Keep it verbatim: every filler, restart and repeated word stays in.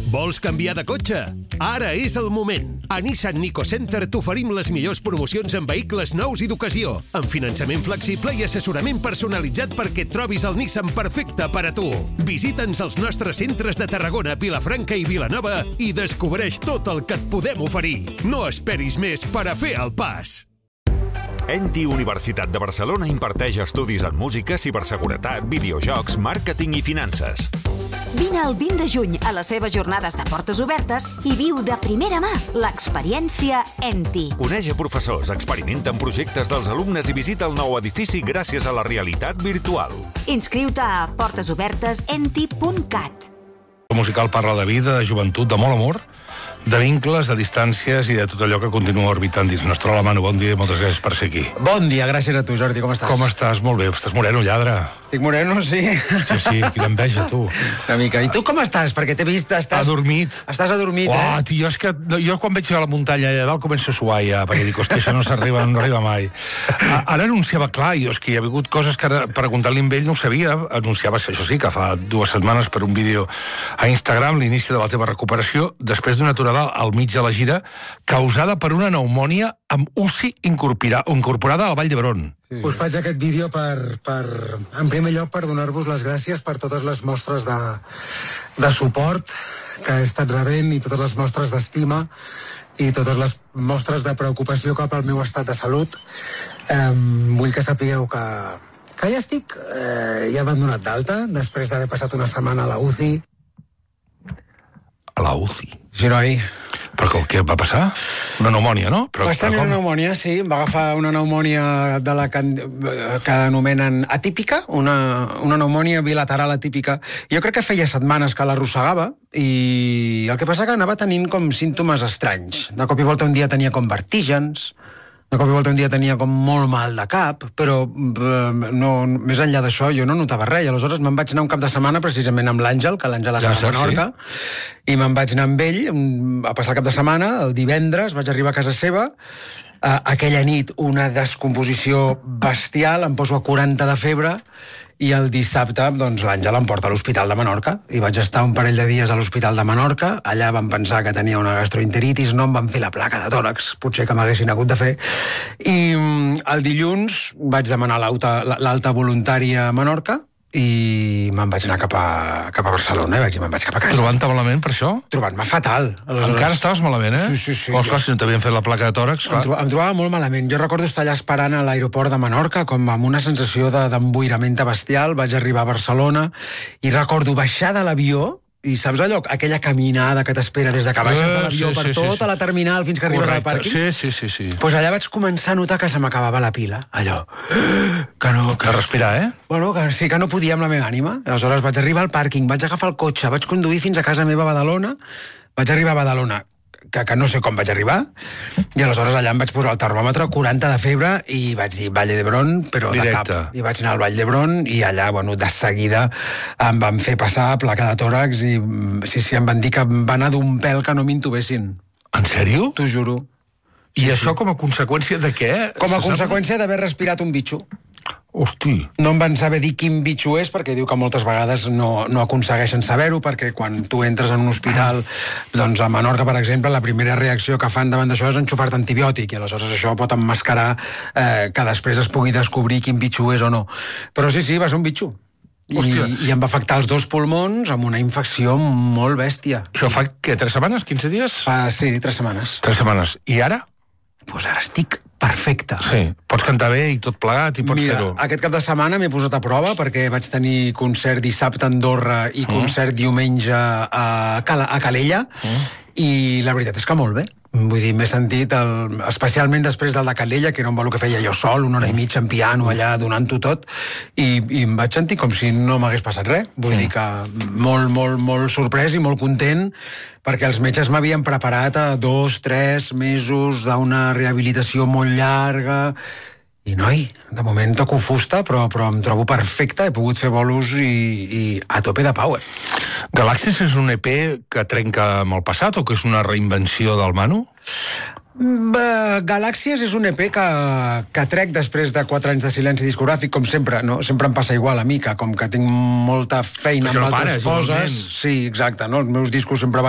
Vols canviar de cotxe? Ara és el moment. A Nissan Nico Center t'oferim les millors promocions en vehicles nous i d'ocasió, amb finançament flexible i assessorament personalitzat perquè et trobis el Nissan perfecte per a tu. Visita'ns als nostres centres de Tarragona, Vilafranca i Vilanova i descobreix tot el que et podem oferir. No esperis més per a fer el pas. ENTI Universitat de Barcelona imparteix estudis en música, ciberseguretat, videojocs, màrqueting i finances. Vine el vint de juny a les seves jornades de portes obertes i viu de primera mà l'experiència ENTI. Coneix a professors, experimenta en projectes dels alumnes i visita el nou edifici gràcies a la realitat virtual. Inscriu-te a portesobertes enti punt cat. El musical parla de vida, de joventut, de molt amor, de vincles, de distàncies i de tot allò que continua orbitant dins nostre. Hola, Manu, bon dia i moltes gràcies per ser aquí. Bon dia, gràcies a tu, Jordi, com estàs? Com estàs? Molt bé, estàs moreno, lladre. Estic moreno, sí. Sí, sí, quina enveja, tu. Una mica. I tu com estàs? Perquè t'he vist, estàs... Adormit. Estàs adormit, Uah, eh? tio, és que jo quan veig a la muntanya allà dalt començo a suar ja, perquè dic, hòstia, això no s'arriba, no arriba mai. Ara anunciava, clar, jo és que hi ha hagut coses que preguntant-li amb ell no ho sabia. Anunciava, això sí, que fa dues setmanes per un vídeo a Instagram l'inici de la teva recuperació després d'una aturada al mig de la gira causada per una pneumònia amb U C I incorporada a la Vall d'Hebron. Sí. Us faig aquest vídeo per, per, en primer lloc, per donar-vos les gràcies per totes les mostres de, de suport que he estat rebent i totes les mostres d'estima i totes les mostres de preocupació cap al meu estat de salut. Eh, vull que sapigueu que, que ja estic, eh, ja m'han donat d'alta després d'haver passat una setmana a la U C I. A la U C I? Sí, noi. Però què va passar? Una pneumònia, no? Però, Vaig tenir però una pneumònia, sí. Em va agafar una pneumònia de la que, que anomenen atípica, una, una pneumònia bilateral atípica. Jo crec que feia setmanes que l'arrossegava i el que passa que anava tenint com símptomes estranys. De cop i volta un dia tenia com vertígens, de cop i volta un dia tenia com molt mal de cap, però eh, no, més enllà d'això jo no notava res. I aleshores me'n vaig anar un cap de setmana precisament amb l'Àngel, que l'Àngel Ja estava a saps, Menorca, i me'n vaig anar amb ell a passar el cap de setmana. El divendres vaig arribar a casa seva, uh, aquella nit una descomposició bestial, em poso a quaranta de febre, i el dissabte doncs, l'Àngel em porta a l'Hospital de Menorca i vaig estar un parell de dies a l'Hospital de Menorca. Allà vam pensar que tenia una gastroenteritis, no em van fer la placa de tòrax, potser que m'haguessin hagut de fer, i el dilluns vaig demanar l'alta voluntària a Menorca i me'n vaig anar cap a, cap a Barcelona i vaig dir, me'n vaig cap a casa. Trobant-te malament per això? Trobant-me fatal. Aleshores... Encara estaves malament, eh? Sí, sí, sí. Oh, esclar, si no t'havien fet la placa de tòrax, clar. Em, tro em trobava molt malament. Jo recordo estar allà esperant a l'aeroport de Menorca com amb una sensació d'emboirament bestial. Vaig arribar a Barcelona i recordo baixar de l'avió i saps allò? Aquella caminada que t'espera des de que baixes de l'avió sí, per sí, tota sí, sí. la terminal fins que arribes Correcte. al pàrquing. Sí, sí, sí, sí. Pues allà vaig començar a notar que se m'acabava la pila. Allò. Que no... Que... Que respirar, eh? Bueno, que sí que no podia amb la meva ànima. Aleshores vaig arribar al pàrquing, vaig agafar el cotxe, vaig conduir fins a casa meva a Badalona, vaig arribar a Badalona, que, que no sé com vaig arribar, i aleshores allà em vaig posar el termòmetre, quaranta de febre, i vaig dir Vall d'Hebron, però Directe. de cap. I vaig anar al Vall d'Hebron, i allà, bueno, de seguida em van fer passar placa de tòrax, i sí, sí, em van dir que em va anar d'un pèl que no m'intubessin. En sèrio? T'ho juro. I sí, això com a conseqüència de què? Com a Se conseqüència d'haver respirat un bitxo. Sap? Hosti. No em van saber dir quin bitxo és, perquè diu que moltes vegades no, no aconsegueixen saber-ho, perquè quan tu entres en un hospital, doncs a Menorca, per exemple, la primera reacció que fan davant d'això és enxufar-te antibiòtic, i aleshores això pot emmascarar eh, que després es pugui descobrir quin bitxo és o no. Però sí, sí, va ser un bitxo. I, i em va afectar els dos pulmons amb una infecció molt bèstia. Això fa, què, tres setmanes, quinze dies? Fa, sí, tres setmanes. Tres setmanes. I ara? Doncs pues ara estic perfecte. Sí, pots cantar bé i tot plegat i pots fer-ho. Mira, aquest cap de setmana m'he posat a prova perquè vaig tenir concert dissabte a Andorra i mm. concert diumenge a, Cal a Calella, mm. i la veritat és que molt bé. Vull dir, m'he sentit, el, especialment després del de Calella, que era un bolo que feia jo sol, una hora i mitja en piano allà, donant-ho tot, i, i em vaig sentir com si no m'hagués passat res. Vull sí. dir que molt, molt, molt sorprès i molt content, perquè els metges m'havien preparat a dos, tres mesos d'una rehabilitació molt llarga. I, noi, de moment toco fusta, però, però em trobo perfecte, he pogut fer bolos i, i a tope de power. Galàxies és un E P que trenca amb el passat o que és una reinvenció del Manu? Galàxies és un E P que, que trec després de quatre anys de silenci discogràfic, com sempre, no? Sempre em passa igual a mi, que com que tinc molta feina Perquè amb no altres pares, coses... igualment. Sí, exacte, no? Els meus discos sempre van